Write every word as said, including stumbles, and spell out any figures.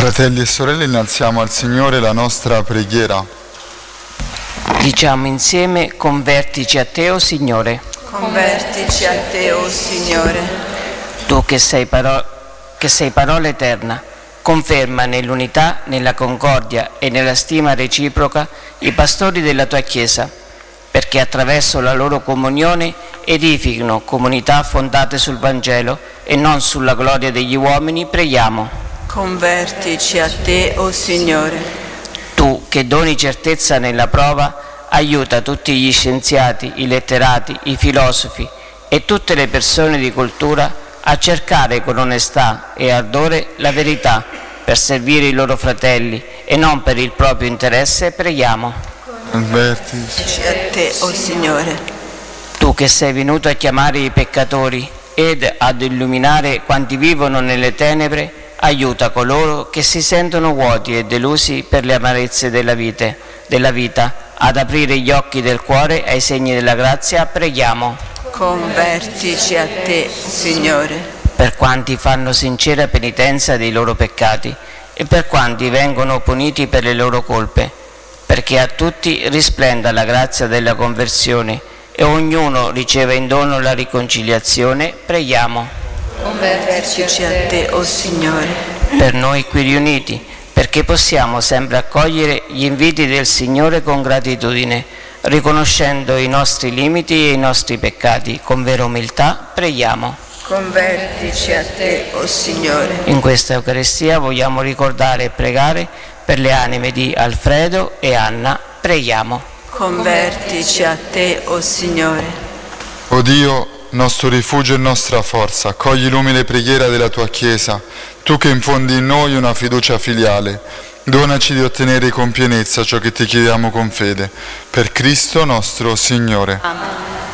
Fratelli e sorelle, innalziamo al Signore la nostra preghiera. Diciamo insieme: convertici a te, o Signore. Convertici a te, o Signore. Tu che sei, paro- che sei parola eterna, conferma nell'unità, nella concordia e nella stima reciproca i pastori della tua Chiesa, perché attraverso la loro comunione edifichino comunità fondate sul Vangelo e non sulla gloria degli uomini, preghiamo. Convertici a te, o Signore. Tu che doni certezza nella prova, aiuta tutti gli scienziati, i letterati, i filosofi e tutte le persone di cultura a cercare con onestà e ardore la verità per servire i loro fratelli e non per il proprio interesse, preghiamo. Convertici a te, o Signore. Tu che sei venuto a chiamare i peccatori ed ad illuminare quanti vivono nelle tenebre, aiuta coloro che si sentono vuoti e delusi per le amarezze della vita, della vita ad aprire gli occhi del cuore ai segni della grazia, preghiamo. Convertici a te, Signore. Per quanti fanno sincera penitenza dei loro peccati e per quanti vengono puniti per le loro colpe, perché a tutti risplenda la grazia della conversione e ognuno riceva in dono la riconciliazione, preghiamo. Convertici a te, o Signore. Per noi qui riuniti, perché possiamo sempre accogliere gli inviti del Signore con gratitudine, riconoscendo i nostri limiti e i nostri peccati, con vera umiltà, preghiamo. Convertici a te, o Signore. In questa Eucaristia vogliamo ricordare e pregare per le anime di Alfredo e Anna, preghiamo. Convertici a te, o Signore. O Dio, nostro rifugio e nostra forza, accogli l'umile preghiera della tua Chiesa, tu che infondi in noi una fiducia filiale. Donaci di ottenere con pienezza ciò che ti chiediamo con fede. Per Cristo nostro Signore. Amen.